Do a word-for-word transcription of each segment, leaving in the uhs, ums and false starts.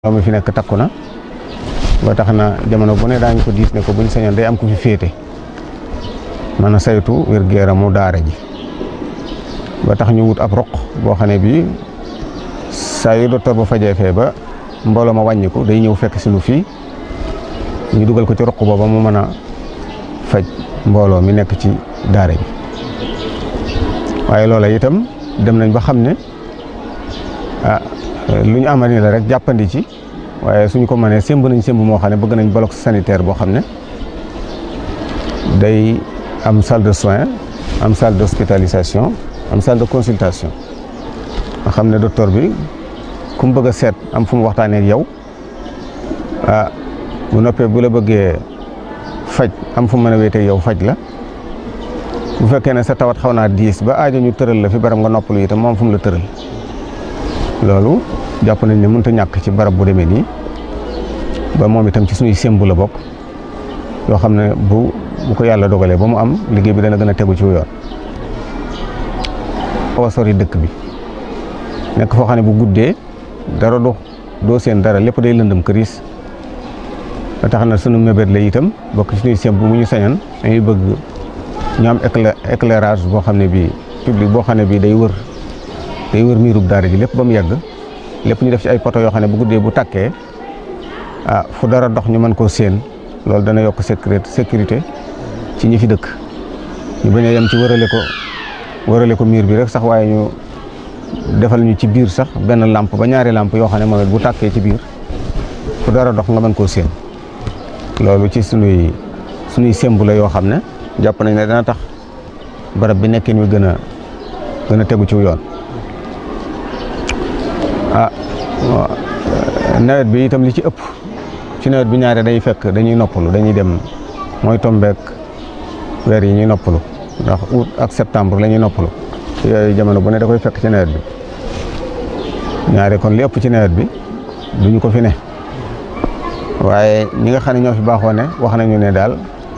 mi fi nekk takku na ba tax na jamono bu ne daañu ko diis ne ko buñ sañoon day am ku fi féete mën a saytu wér-gu-yaramu daara ji ba tax ñu wut ab roq boo xam ne bii saa yu docteur ba fajee fee ba mbooloo ma wàññiku day ñëw fekk si nu fii ñu dugal ko ci roq booba mu mën a faj mbooloo mi nekk ci daara ji waaye loola itam dem nañ ba xam ne ah lu ñu amal ni la rek jàppandi ci waaye suñu ko mënee sémb nañ sémb moo xam ne bëgg nañ bloc sanitaire boo xam ne day am salle de soins am salle d'hospitalisation am salle de consultation nga xam ne docteur bi ku mu bëgg a seet am fu mu waxtaanee ak yow ah bu noppee bu la bëggee faj am fu mu mën a wéetee yow faj la bu fekkee ne sa tawat xaw naa diis ba aajo ñu tëral la fi barab nga noppalu itam moom fu mu la tëral loolu jàpp nañ ne mënut a ñàkk ci barab bu demee nii ba moom itam ci suñuy sémbu la bokk yoo xam ne bu bu ko yàlla dogalee ba mu am liggéey bi dana gën a tegu ci yoon. xaw a sori dëkk bi nekk foo xam ne bu guddee dara do doo seen dara lépp day lëndëm këriis ba tax na sunu mébét la itam bokk ci suñuy sémbu mu ñu sañan dañuy bëgg ñu am éclairage boo xam ne bii public boo xam ne bii day wër. day wër miirub daara ji lépp ba mu yàgg lépp ñu def ci ay poto yoo xam ne bu guddee bu tàkkee ah fu dara dox ñu mën koo séen loolu dana yokk sécurité sécurité ci ñi fi dëkk ñu bañ a yem ci wërale ko wërale ko miir bi rek sax waaye ñu defal ñu ci biir sax benn lampe ba ñaari lampe yoo xam ne moom it bu tàkkee ci biir fu dara dox nga mën koo séen loolu ci sunuy sunuy sémbu la yoo xam ne jàpp nañ ne dana tax barab bi nekkin wi gën a gën a tegu ci yoon. ah nawet bi itam li ci ëpp ci nawet bi ñaare day fekk dañuy noppalu dañuy dem mooy tombeek weer yi ñuy noppalu ndax août ak septembre la ñuy noppalu yooyu jamono bu ne da koy fekk ci nawet bi ñaare kon li ëpp ci nawet bi duñu ko fi ne waaye ñi nga xam ne ñoo fi baaxoo ne wax nañu ne daal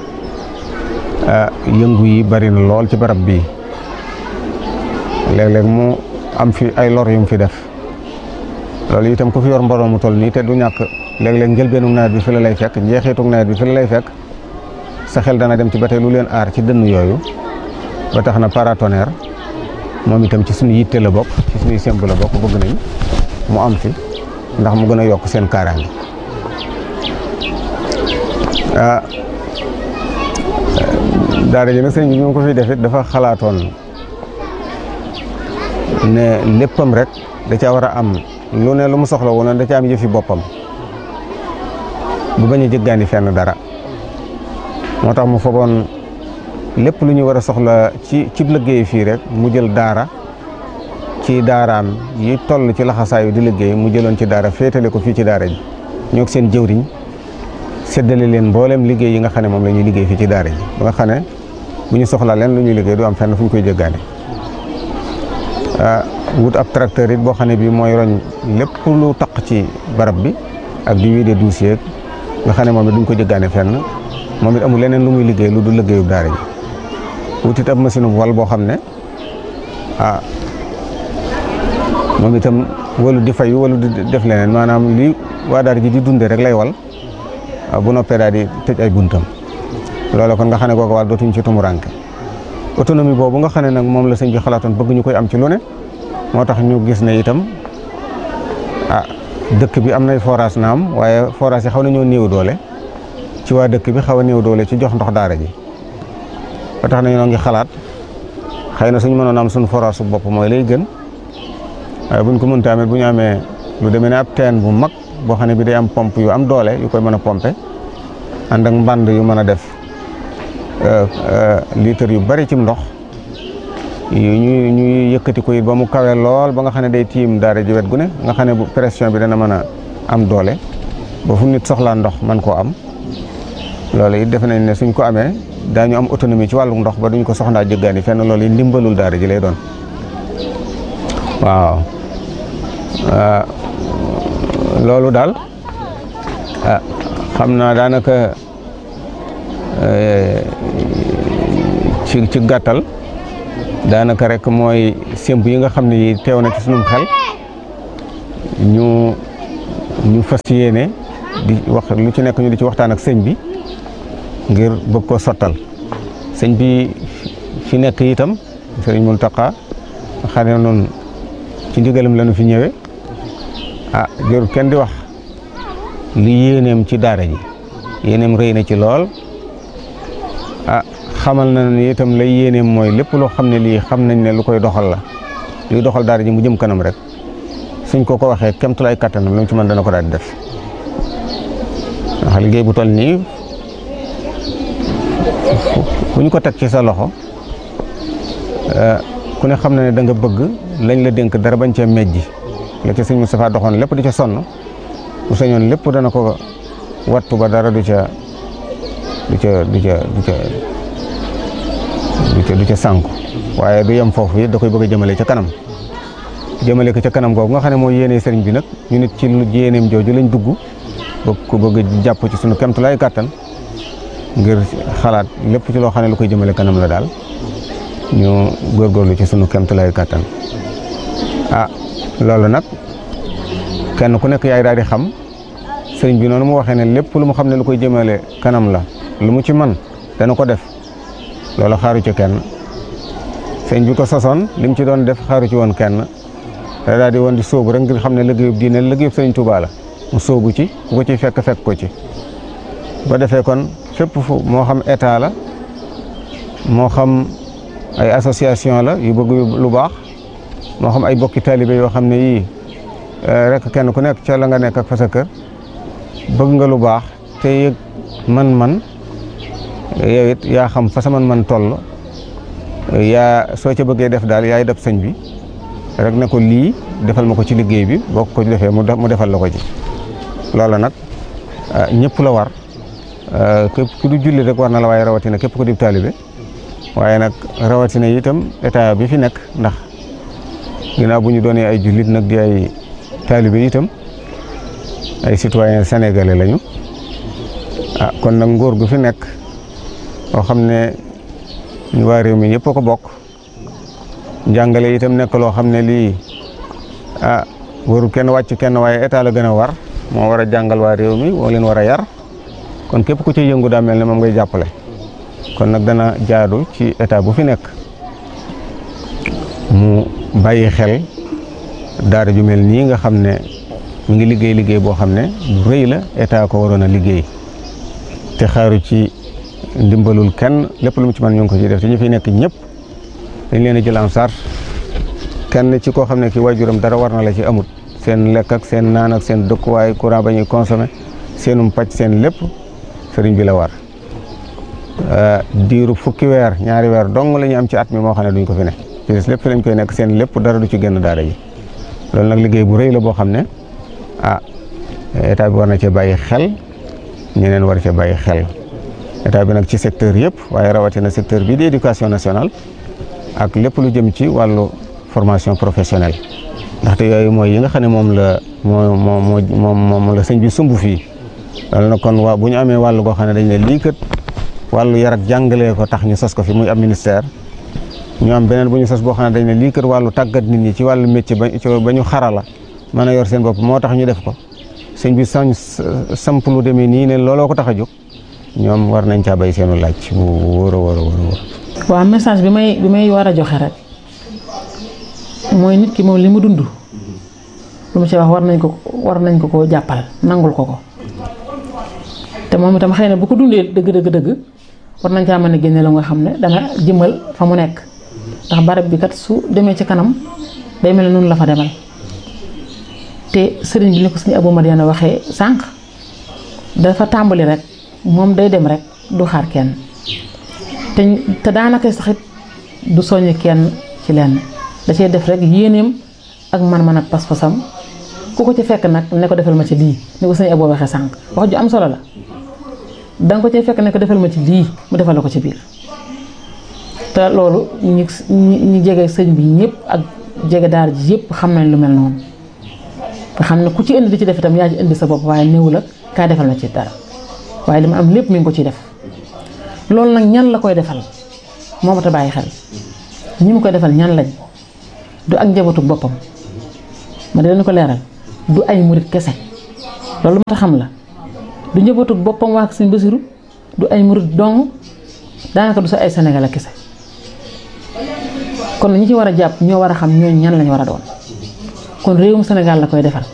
yëngu yi bari na lool ci barab bii léeg-léeg mu am fi ay lor yu mu fi def loolu itam ku fi yor mbooloo mu toll nii te du ñàkk léeg-léeg njëlbeenu nawet bi fi la lay fekk njeexitug nawet bi fi la lay fekk sa xel dana dem ci ba tey lu leen aar ci dënn yooyu ba tax na paratonnerre moom itam ci suñu yitte la bokk ci suñuy sémb la bokk bëgg nañ mu am fi ndax mu gën a yokk seen kaaraange ah daara ji nag sëñ bi ñu ko fi defit dafa xalaatoon ne léppam rek da caa war a am lu ne lu mu soxla woon da ca am yëfi boppam bu bañ a jëggaani fenn dara moo tax mu fogoon lépp lu ñu war a soxla ci cib liggéey fii rek mu jël daara ci daaraam yi toll ci laxasaayu di liggéey mu jëloon ci daara féetale ko fii ci daara ji ñoo seen jëwriñ séddale leen mboolem liggéey yi nga xam ne moom la ñuy liggéey fii ci daara ji ba nga xam ne bu ñu soxla leen lu ñuy liggéey du am fenn fu ñu koy jëggaane wut ab tracteur it boo xam ne bii mooy roñ lépp lu taq ci barab bi ak di wiide dossier nga xam ne moom it duñ ko jëggaane fenn moom it amul leneen lu muy liggéey lu du liggéeyu daara ji wut it ab machine bu wal boo xam ne ah moom itam walu di fayu walu di def leneen maanaam li waa daara ji di dunde rek lay wal bu noppee daal di tëj ay buntam loolu kon nga xam ne kooku wàll dootuñ ci tumuranke autonomie boobu nga xam ne nag moom la sëñ bi xalaatoon bëgg ñu koy am ci lu ne moo tax ñu gis ne itam ah dëkk bi am nay forage naam waaye forage yi xaw nañoo néew doole ci waa dëkk bi xaw a néew doole ci jox ndox daara ji ba tax na ñoo ngi xalaat xëy na suñu mënoon am suñu forage su bopp mooy lay gën waaye buñ ko mënta amee bu ñu amee lu demee ne ab teen bu mag boo xam ne bi day am pompe yu am doole yu koy mën a pompe ànd ak mbànd yu mën a def litre yu bari ci ndox yu ñu ñuy yëkkati ko it ba mu kawe lool ba nga xam ne day tiim daara ji wet gu ne nga xam ne bu pression bi dana mën a am doole ba fu nit soxlaa ndox man koo am loolu it defe nañ ne suñ ko amee daañu am autonomie ci wàllu ndox ba duñ ko soxlaa jëggaani fenn loolu it ndimbalul daara ji lay doon waaw loolu daal ah xam naa daanaka ci ci gàttal daanaka rek mooy sémb yi nga xam ne yi teew na ci sunum xel ñu ñu fas yéene di wax lu ci nekk ñu di ci waxtaan ak sëñ bi ngir bëgg koo sottal sëñ bi fi nekk itam sëriñ Mountakha xam ne noonu ci ndigalam la ñu fi ñëwee ah jërul kenn di wax li yéeneem ci daara ji yéeneem rëy na ci lool ah xamal na ne itam lay yéeneem mooy lépp loo xam ne lii xam nañ ne lu koy doxal la luy doxal daara ji mu jëm kanam rek suñ ko ko waxee kemtulaay kattanam lu mu ci mën dana ko daal di def ndax liggéey bu toll nii bu ñu ko teg ci sa loxo ku ne xam na ne da nga bëgg lañ la dénk dara bañ cee mejji la ca sëñ Moustapha doxoon lépp di ca sonn bu sañoon lépp dana ko wattu ba dara du ca du ca du ca du ca du ca du ca sànku waaye du yem foofu it da koy bëgg a jëmale ca kanam jëmale ko ca kanam googu nga xam ne mooy yéene sëriñ bi nag ñu nit ci lu yéeneem jooju lañ dugg bëgg ko bëgg jàpp ci sunu kemtulaay kàttan ngir xalaat lépp ci loo xam ne lu koy jëmale kanam la daal ñu góorgóorlu ci sunu kemtulaay kàttan ah loolu nag kenn ku nekk yaay daal di xam sëriñ bi noonu mu waxee ne lépp lu mu xam ne lu koy jëmale kanam la lu mu ci man dana ko def loolu xaaru ci kenn sëriñ bi ko sosoon li mu ci doon def xaaru ci woon kenn da daal di woon di sóobu rek ngir xam ne liggéeyub diine liggéeyub sëriñ Tuubaa la mu sóobu ci ku ko ciy fekk fekk ko ci ba defee kon fépp fu moo xam état la moo xam ay association la yu bëgg lu baax moo xam ay bokki taalibe yoo xam ne yii rek kenn ku nekk ca la nga nekk ak fa sa kër bëgg nga lu baax te yëg man-man yow it yaa xam fa sa man-man toll yaa soo ca bëggee def daal yaay def sëñ bi rek ne ko lii defal ma ko ci liggéey bi boo ko defee mu defal la ko ci loola nag ñëpp la war képp ku du julli rek war na la waaye rawatina képp ku di taalibe waaye nag rawatina itam état bi fi nekk ndax ginnaaw bu ñu doonee ay jullit nag di ay taalibe itam ay citoyen sénégalais lañu ah kon nag nguur gu fi nekk boo xam ne ñu waa réew mi ñëpp a ko bokk njàngale itam nekk loo xam ne lii ah warul kenn wàcc kenn waaye état la gën a war moo war a jàngal waa réew mi moo leen war a yar kon képp ku ci yëngu daa mel ne moom ngay jàppale kon nag dana jaadu ci état bu fi nekk mu bàyyi xel daara ju mel nii nga xam ne mu ngi liggéey liggéey boo xam ne lu rëy la état ko waroon a liggéey te xaaru ci ndimbalul kenn lépp lu mu ci mën ñu ngi ko ci def te ñu fi nekk ñëpp dañ leen a jël en charge kenn ci koo xam ne ki waajuram dara war na la ci amut seen lekk ak seen naan ak seen dëkkuwaay courant ba ñuy consommé seenum pàcc seen lépp sëriñ bi la war diiru fukki weer ñaari weer dong la ñu am ci at mi moo xam ne duñ ko fi ne ci lépp fi lañ koy nekk seen lépp dara du ci génn daara ji loolu nag liggéey bu rëy la boo xam ne ah état bi war na cee bàyyi xel ñeneen war cee bàyyi xel état bi nag ci secteur yëpp waaye rawatina secteur bi di éducation nationale ak lépp lu jëm ci wàllu formation professionnelle ndaxte yooyu mooy yi nga xam ne moom la moo moo moo moom la sëñ bi sumb fii loolu nag kon waa bu ñu amee wàllu goo xam ne dañ ne lii kat wàllu yar ak jàngalee ko tax ñu sos ko fi muy am ministère ñu am beneen bu ñu sos boo xam ne dañ ne lii kat wàllu tàggat nit ñi ci wàllu métier ba ba ñu xarala mën a yor seen bopp moo tax ñu def ko sëñ bi sañ samp lu demee nii ne looloo ko tax a jóg ñoom war nañ caa bay seenu laaj bu wóor a wóor a wóor a wóor. waaw message bi may bi may war a joxe rek mooy nit ki moom li mu dund lu mu ci wax war nañ ko war nañ ko koo jàppal nangul ko ko te moom itam xëy na bu ko dundee dëgg dëgg dëgg war nañ caa mën a génne la nga xam ne dana jëmal fa mu nekk ndax barab bi kat su demee ci kanam day mel ne noonu la fa demal te sëriñ bi ni ko suñu Abou Madiana waxee sànq dafa tàmbali rek moom day dem rek du xaar kenn te te daanaka saxit du soññ kenn ci lenn da cee def rek yéeneem ak man-man ak pas-pasam ku ko ci fekk nag ne ko defal ma ci lii ni ko sëñ Abou waxee sànq wax ju am solo la danga ko cee fekk ne ko defal ma ci lii mu defal la ko ci biir te loolu ñi ñi jege sëñ bi ñëpp ak jege daara ji yëpp xam nañ lu mel noonu nga xam ne ku ci indi di ci def itam yaa ci indi sa bopp waaye néew la kaa defal ma ci dara waaye li ma am lépp mi ngi ko ciy def loolu nag ñan la koy defal moo ma ta bàyyi xel ñi mu koy defal ñan lañ du ak njabootu boppam ma di leen ko leeral du ay murit kese loolu moo tax xam la du njabootu boppam waa Sëñ Basiru du ay murid dong daanaka du sa ay Sénégal kese kon ñi ci war a jàpp ñoo war a xam ñooñu ñan lañu war a doon kon réewum Sénégal la koy defar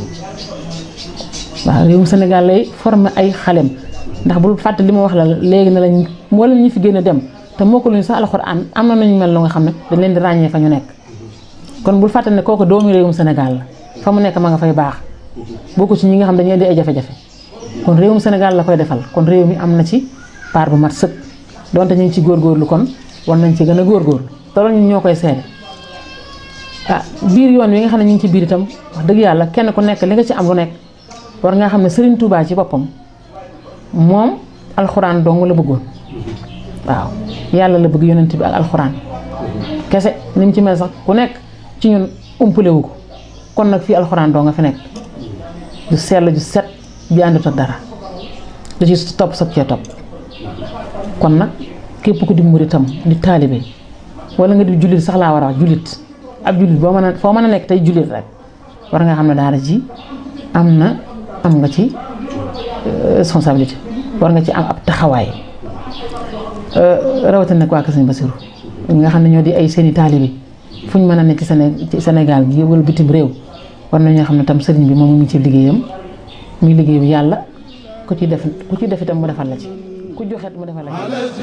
waaw réewum Sénégal lay former ay xalem ndax bul fàtte li ma wax la léegi ne lañ wala ñu fi gën a dem te moo ko luñu sax alxuraan am na nañu mel lu nga xam ne dañ leen di ràññee fa ñu nekk kon bul fàtte ne kooku doomu réewum Sénégal la fa mu nekk ma nga fay baax bokku ci ñi nga xam dañuy di ay jafe-jafe kon réewum Sénégal la koy defal kon réew mi am na ci part bu mat sëkk donte ñu ngi ci góorgóorlu kon war nañ ci gën a góorgóorlu te loolu ñun ñoo koy seede ah biir yoon wi nga xam ne ñu ngi ci biir itam wax dëgg yàlla kenn ku nekk li nga ci am lu nekk war nga xam ne Serigne Touba ci boppam moom alxuraan dong la bëggoon waaw yàlla la bëgg yonent bi ak alxuraan kese ni mu ci mel sax ku nekk ci ñun umpale wu ko kon nag fii alxuraan dong nga fi nekk du sell ju set bi àndut ak dara da ci topp sag cee topp kon nag képp ku di muritam di taalibe wala nga di jullit sax laa war a wax jullit ab jullit boo mën a foo mën a nekk tey jullit rek war nga xam ne daara ji am na am nga ci responsabilité war nga ci am ab taxawaay rawatina nag waa Kër Sëñ Basiru nga xam ne ñoo di ay seeni taalibe fu ñu mën a nekk ci Séné ci Sénégal gi wala bitim réew war nañoo xam ne tam sëriñ bi moom mu ngi ci liggéeyam muy liggéey bi yàlla ku ci def ku ci def itam mu defal la ci ku joxet mu defal la ci